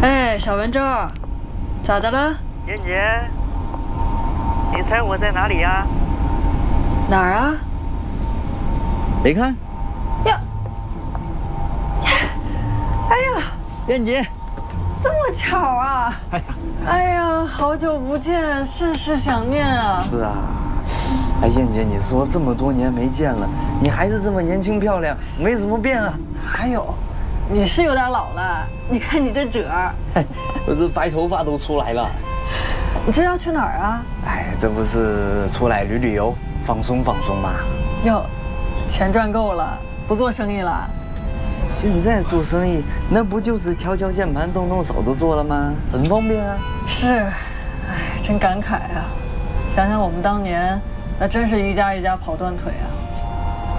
哎，小文周，咋的了？ 燕姐，你猜我在哪里呀？ 哪儿啊？ 你看， 呀，哎呀， 燕姐， 这么巧啊！哎呀，好久不见，甚是想念啊。 是啊，哎，燕姐，你说这么多年没见了，你还是这么年轻漂亮，没怎么变啊。 还有，你是有点老了，你看你这褶儿。 我这白头发都出来了。 你这要去哪儿啊？ 哎，这不是出来旅游，放松放松嘛。 哟，钱赚够了，不做生意了？ 现在做生意，那不就是敲敲键盘、动动手就做了吗？很方便啊。 是，哎，真感慨啊！想想我们当年，那真是一家一家跑断腿啊。